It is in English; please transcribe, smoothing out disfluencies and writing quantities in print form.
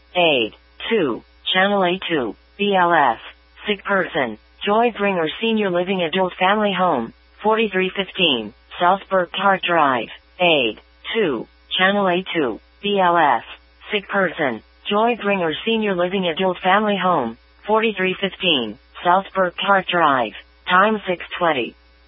Aid. 2. Channel A2. BLS. Sick person. Joybringer Senior Living Adult Family Home. 4315. Southburg Park Drive. Aid. 2. Channel A2. BLS. Sick person. Joybringer Senior Living Adult Family Home. 4315. Southburg Park Drive. Time 6:20.